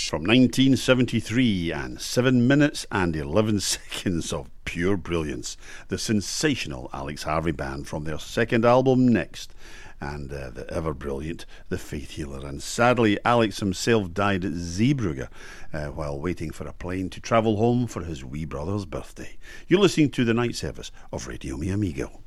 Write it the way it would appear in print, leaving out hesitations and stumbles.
from 1973 and 7 minutes and 11 seconds of pure brilliance. The sensational Alex Harvey Band from their second album, Next, and the ever-brilliant The Faith Healer. And sadly, Alex himself died at Zeebrugge while waiting for a plane to travel home for his wee brother's birthday. You're listening to the night service of Radio Mi Amigo.